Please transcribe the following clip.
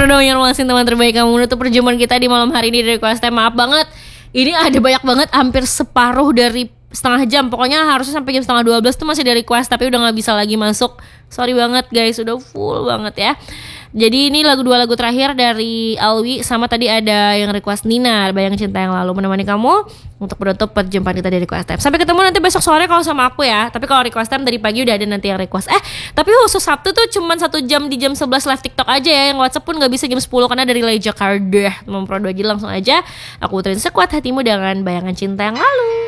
dong yang luasin teman terbaik kamu. Menutup perjumpaan kita di malam hari ini dari Request Time. Maaf banget, ini ada banyak banget, hampir separuh dari setengah jam. Pokoknya harusnya sampai jam setengah 12 tuh masih dari request, tapi udah gak bisa lagi masuk. Sorry banget guys, udah full banget ya. Jadi ini dua lagu terakhir dari Alwi. Sama tadi ada yang request Nina, Bayang Cinta Yang Lalu, menemani kamu untuk menutup perjumpaan kita di Request Time. Sampai ketemu nanti besok sore kalau sama aku ya. Tapi kalau Request Time dari pagi udah ada nanti yang request. Tapi khusus Sabtu tuh cuman 1 jam di jam 11 live TikTok aja ya. Yang WhatsApp pun gak bisa jam 10 karena dari Leja Jakarta. Mempro 2 aja langsung aja. Aku puterin sekuat hatimu dengan Bayangan Cinta Yang Lalu.